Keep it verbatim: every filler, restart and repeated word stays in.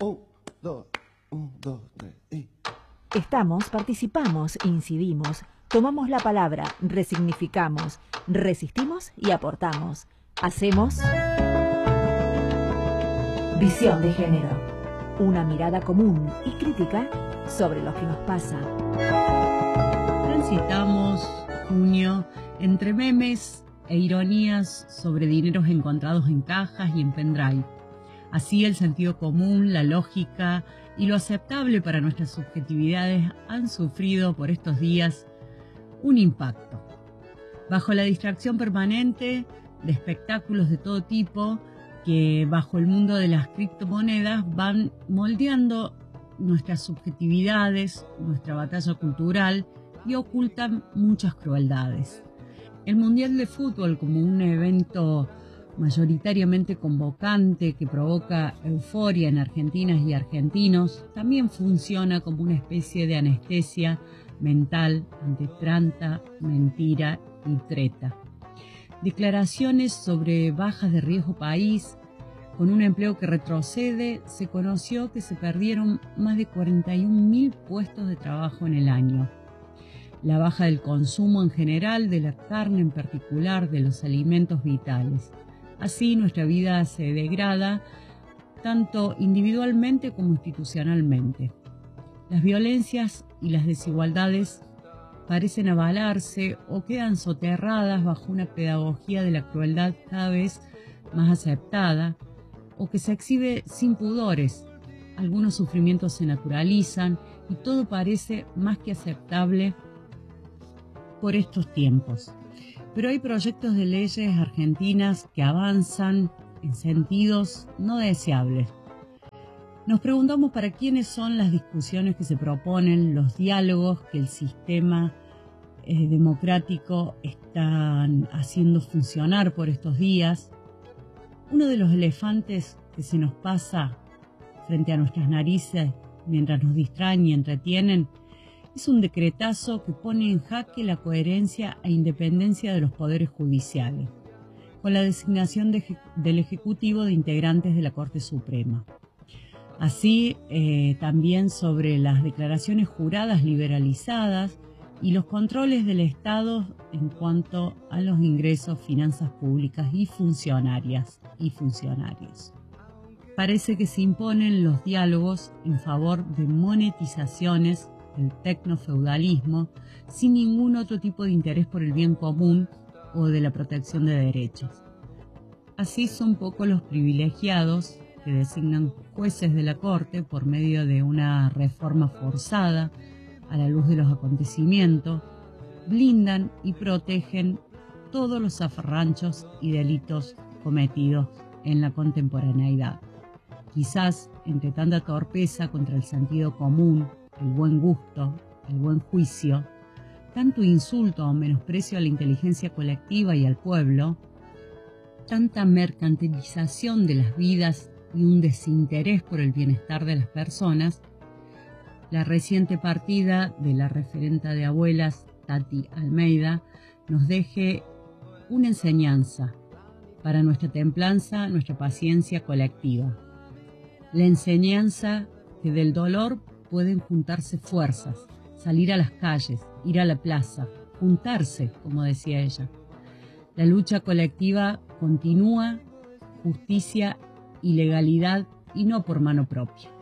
Un, dos, un, dos, tres, y... Estamos, participamos, incidimos, tomamos la palabra, resignificamos, resistimos y aportamos. Hacemos Visión de Género, una mirada común y crítica sobre lo que nos pasa. Transitamos junio entre memes e ironías sobre dineros encontrados en cajas y en pendrive. Así el sentido común, la lógica y lo aceptable para nuestras subjetividades han sufrido por estos días un impacto. Bajo la distracción permanente de espectáculos de todo tipo que bajo el mundo de las criptomonedas van moldeando nuestras subjetividades, nuestra batalla cultural y ocultan muchas crueldades. El Mundial de Fútbol, como un evento mayoritariamente convocante que provoca euforia en argentinas y argentinos, también funciona como una especie de anestesia mental ante tanta mentira y treta. Declaraciones sobre bajas de riesgo país, con un empleo que retrocede, se conoció que se perdieron más de cuarenta y un mil puestos de trabajo en el año. La baja del consumo en general, de la carne en particular, de los alimentos vitales. Así nuestra vida se degrada tanto individualmente como institucionalmente. Las violencias y las desigualdades parecen avalarse o quedan soterradas bajo una pedagogía de la crueldad cada vez más aceptada o que se exhibe sin pudores. Algunos sufrimientos se naturalizan y todo parece más que aceptable por estos tiempos. Pero hay proyectos de leyes argentinas que avanzan en sentidos no deseables. Nos preguntamos para quiénes son las discusiones que se proponen, los diálogos que el sistema eh, democrático está haciendo funcionar por estos días. Uno de los elefantes que se nos pasa frente a nuestras narices mientras nos distraen y entretienen es un decretazo que pone en jaque la coherencia e independencia de los poderes judiciales, con la designación de, del Ejecutivo de integrantes de la Corte Suprema. Así, eh, también sobre las declaraciones juradas liberalizadas y los controles del Estado en cuanto a los ingresos, finanzas públicas y funcionarias y funcionarios. Parece que se imponen los diálogos en favor de monetizaciones del tecnofeudalismo sin ningún otro tipo de interés por el bien común o de la protección de derechos. Así son pocos los privilegiados que designan jueces de la Corte por medio de una reforma forzada a la luz de los acontecimientos, blindan y protegen todos los zafarranchos y delitos cometidos en la contemporaneidad. Quizás, entre tanta torpeza contra el sentido común, el buen gusto, el buen juicio, tanto insulto o menosprecio a la inteligencia colectiva y al pueblo, tanta mercantilización de las vidas y un desinterés por el bienestar de las personas, la reciente partida de la referenta de abuelas, Tati Almeida, nos deje una enseñanza para nuestra templanza, nuestra paciencia colectiva. La enseñanza que del dolor pueden juntarse fuerzas, salir a las calles, ir a la plaza, juntarse, como decía ella. La lucha colectiva continúa, justicia y legalidad, y no por mano propia.